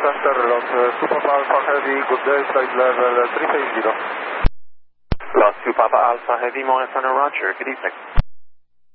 Center, Lot 2 Papa Alpha Heavy, good day, flight level 350. Lot 2 Papa Alpha Heavy, Morrison and Roger, good evening.